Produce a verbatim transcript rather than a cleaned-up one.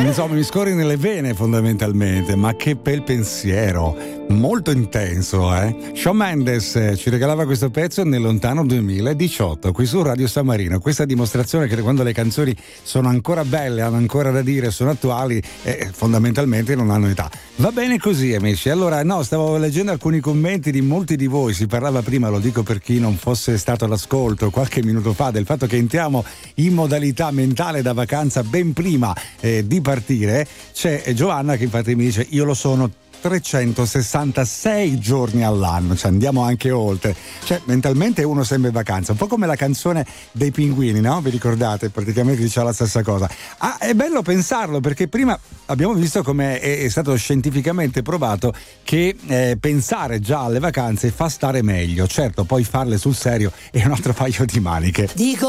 Insomma, mi scorri nelle vene fondamentalmente, ma che bel pensiero, molto intenso, eh? Shawn Mendes ci regalava questo pezzo nel lontano duemiladiciotto qui su Radio San Marino. Questa dimostrazione che quando le canzoni sono ancora belle, hanno ancora da dire, sono attuali, eh, fondamentalmente non hanno età. Va bene così, amici. Allora, no, stavo leggendo alcuni commenti di molti di voi. Si parlava prima, lo dico per chi non fosse stato all'ascolto qualche minuto fa, del fatto che entriamo in modalità mentale da vacanza ben prima eh, di partire. C'è Giovanna che infatti mi dice: io lo sono trecentosessantasei giorni all'anno, cioè andiamo anche oltre, cioè mentalmente uno sembra in vacanza, un po' come la canzone dei pinguini, no? Vi ricordate? Praticamente diceva la stessa cosa. Ah, è bello pensarlo, perché prima abbiamo visto come è, è stato scientificamente provato che eh, pensare già alle vacanze fa stare meglio. Certo, poi farle sul serio è un altro paio di maniche. Dico